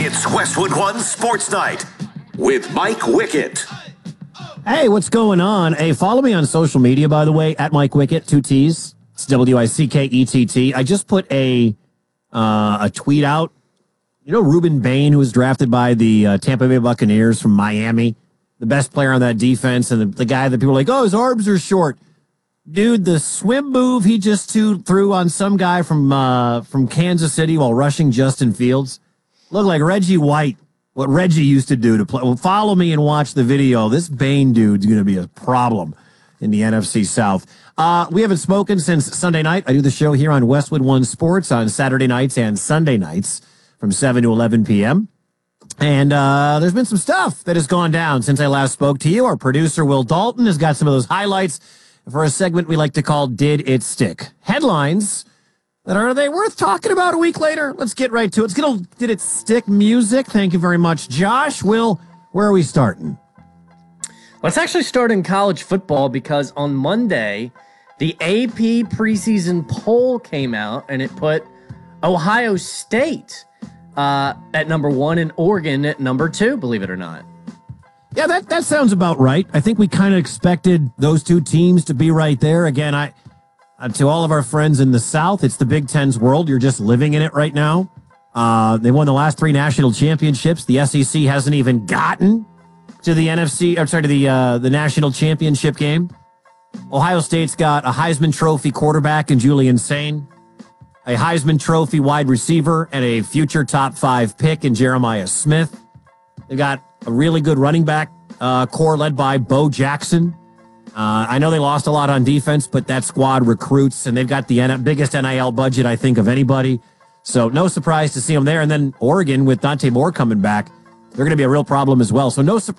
It's Westwood One Sports Night with Mike Wickett. Hey, what's going on? Hey, follow me on social media, by the way, at Mike Wickett, 2 T's. It's Wickett. I just put a tweet out. You know Ruben Bain, who was drafted by the Tampa Bay Buccaneers from Miami, the best player on that defense, and the guy that people are like, oh, his arms are short. Dude, the swim move he just threw on some guy from Kansas City while rushing Justin Fields looked like Reggie White, what Reggie used to do to play. Well, follow me and watch the video. This Bain dude's going to be a problem in the NFC South. We haven't spoken since Sunday night. I do the show here on Westwood One Sports on Saturday nights and Sunday nights from 7 to 11 p.m. And there's been some stuff that has gone down since I last spoke to you. Our producer, Will Dalton, has got some of those highlights for a segment we like to call Did It Stick? Headlines that are they worth talking about a week later? Let's get right to it. Let's get a Did It Stick music. Thank you very much, Josh. Will, where are we starting? Let's actually start in college football because on Monday, the AP preseason poll came out and it put Ohio State at number 1 and Oregon at number 2, believe it or not. Yeah, that sounds about right. I think we kind of expected those two teams to be right there. Again, to all of our friends in the South, it's the Big Ten's world. You're just living in it right now. They won the last 3 national championships. The SEC hasn't even gotten to the the national championship game. Ohio State's got a Heisman Trophy quarterback in Julian Sain, a Heisman Trophy wide receiver, and a future top 5 pick in Jeremiah Smith. They got a really good running back core led by Bo Jackson. I know they lost a lot on defense, but that squad recruits, and they've got the biggest NIL budget, I think, of anybody. So no surprise to see them there. And then Oregon, with Dante Moore coming back, they're going to be a real problem as well. So no surprise.